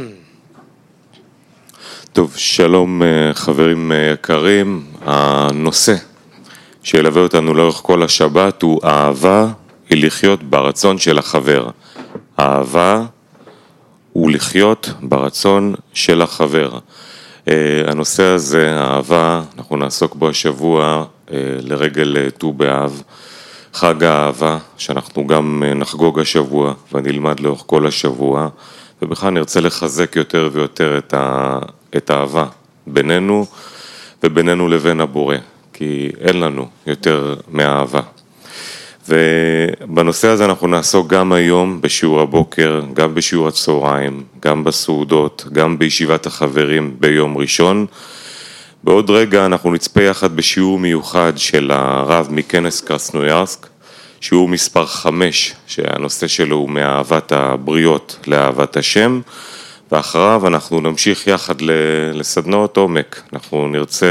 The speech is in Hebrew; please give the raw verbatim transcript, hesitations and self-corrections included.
טוב, שלום חברים יקרים. הנושא שילווה אותנו לאורך כל השבת הוא אהבה היא לחיות ברצון של החבר. אהבה הוא לחיות ברצון של החבר. הנושא הזה, האהבה, אנחנו נעסוק בו השבוע לרגל ט"ו באב, חג האהבה, שאנחנו גם נחגוג השבוע ונלמד לאורך כל השבוע, ובכלל נרצה לחזק יותר ויותר את, ה... את האהבה בינינו ובינינו לבין הבורא, כי אין לנו יותר מהאהבה. ובנושא הזה אנחנו נעסוק גם היום בשיעור הבוקר, גם בשיעור הצהריים, גם בסעודות, גם בישיבת החברים ביום ראשון. בעוד רגע אנחנו נצפה יחד בשיעור מיוחד של הרב מכנס קרסנויארסק, שיעור מספר חמש, שהנושא שלו הוא מאהבת הבריות לאהבת השם, ואחריו אנחנו נמשיך יחד לסדנאות עומק. אנחנו נרצה